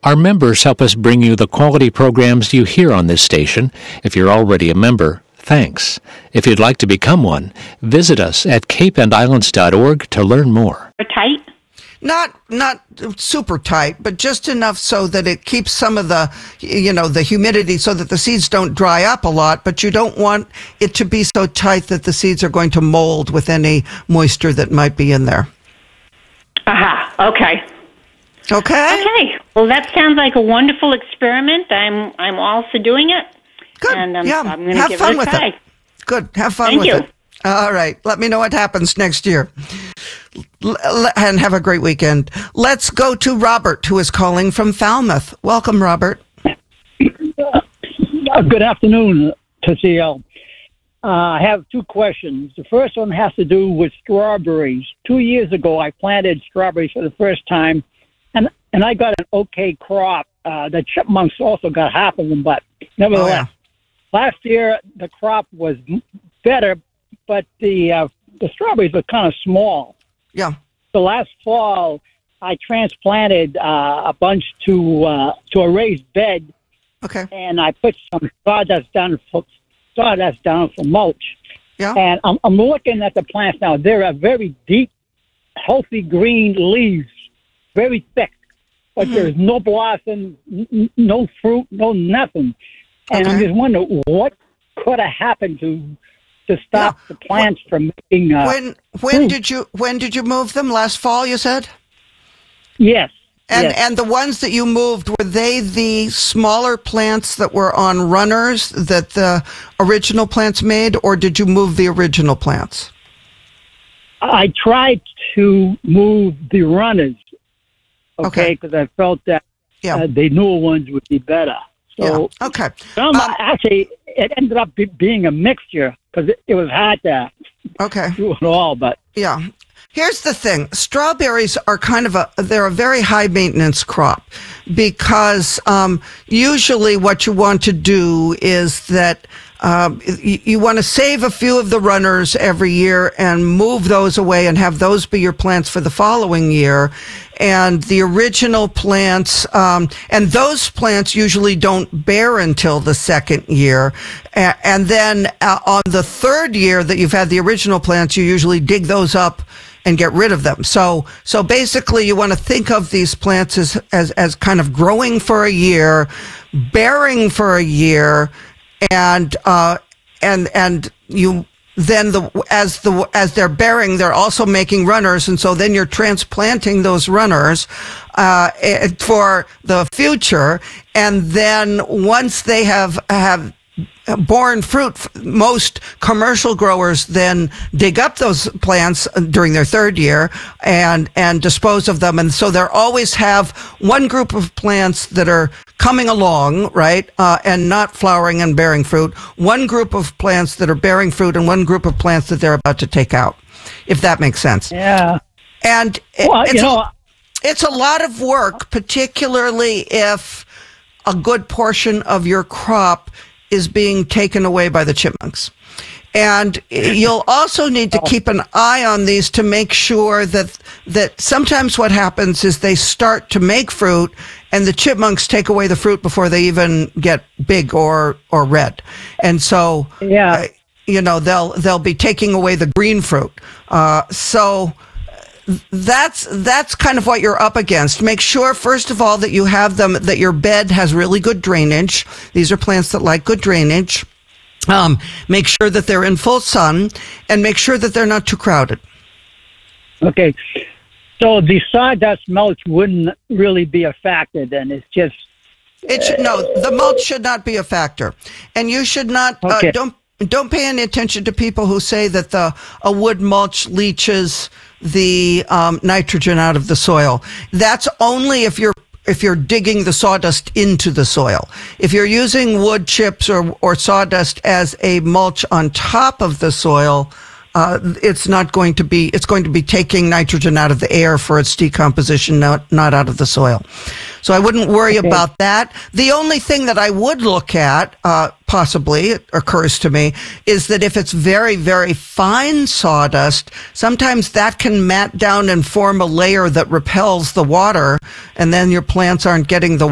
Our members help us bring you the quality programs you hear on this station. If you're already a member, thanks. If you'd like to become one, visit us at capeandislands.org to learn more. Tight? Not super tight, but just enough so that it keeps some of the, the humidity so that the seeds don't dry up a lot, but you don't want it to be so tight that the seeds are going to mold with any moisture that might be in there. Aha, okay. Okay. Okay. Well, that sounds like a wonderful experiment. I'm all for doing it. Good. And yeah. I'm going to have give fun it a with try. it. Good. Have fun Thank with you. it. All right. Let me know what happens next year. And have a great weekend. Let's go to Robert, who is calling from Falmouth. Welcome, Robert. Good afternoon, TCL. I have two questions. The first one has to do with strawberries. 2 years ago, I planted strawberries for the first time, and I got an okay crop. The chipmunks also got half of them, but nevertheless, last year the crop was better, but the strawberries were kind of small. Yeah. So last fall, I transplanted a bunch to a raised bed. Okay. And I put some sawdust down for mulch. Yeah. And I'm looking at the plants now. There are very deep, healthy green leaves, very thick, but there's no blossom, no fruit, no nothing. And I'm just wondering what could have happened to stop the plants from making. When did you move them? Last fall, you said? Yes. And the ones that you moved, were they the smaller plants that were on runners that the original plants made, or did you move the original plants? I tried to move the runners, okay, because I felt that the newer ones would be better. So, okay. Actually, it ended up being a mixture because it was hard to do it all, but... Yeah. Here's the thing. Strawberries are they're a very high maintenance crop because usually what you want to do is that you want to save a few of the runners every year and move those away and have those be your plants for the following year. And the original plants, and those plants usually don't bear until the second year. And then on the third year that you've had the original plants, you usually dig those up and get rid of them. So basically you want to think of these plants as kind of growing for a year, bearing for a year, and you then as they're bearing, they're also making runners, and so then you're transplanting those runners for the future, and then once they have borne fruit, most commercial growers then dig up those plants during their third year and dispose of them. And so they always have one group of plants that are coming along, right, and not flowering and bearing fruit, one group of plants that are bearing fruit, and one group of plants that they're about to take out, if that makes sense. Yeah. And it's a lot of work, particularly if a good portion of your crop is being taken away by the chipmunks. And you'll also need to keep an eye on these to make sure that sometimes what happens is they start to make fruit and the chipmunks take away the fruit before they even get big or red. And so, they'll be taking away the green fruit. So that's kind of what you're up against. Make sure, first of all, that you have them, that your bed has really good drainage. These are plants that like good drainage. Make sure that they're in full sun, and make sure that they're not too crowded. Okay. So the sawdust mulch wouldn't really be a factor then. It's just... the mulch should not be a factor. And you should not, don't pay any attention to people who say that a wood mulch leaches the nitrogen out of the soil. That's only if you're digging the sawdust into the soil. If you're using wood chips or sawdust as a mulch on top of the soil, it's going to be taking nitrogen out of the air for its decomposition, not out of the soil. So I wouldn't worry about that. The only thing that I would look at, possibly, it occurs to me, is that if it's very, very fine sawdust, sometimes that can mat down and form a layer that repels the water, and then your plants aren't getting the